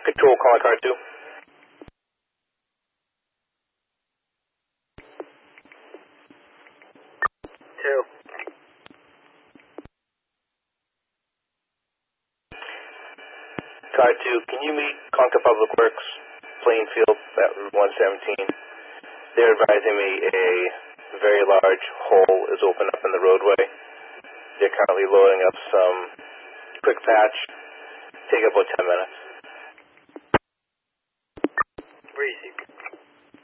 Control, calling car 2. 2. Car 2, can you meet Concord Public Works, Plainfield, at Route 117? They're advising me a very large hole is opened up in the roadway. They're currently loading up some quick patch. Take about 10 minutes.